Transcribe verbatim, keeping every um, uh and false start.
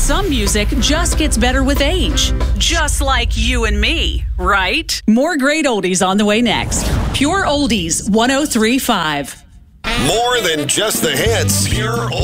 some music just gets better with age. Just like you and me, right? More great oldies on the way next. Pure Oldies one oh three point five. More than just the hits. Pure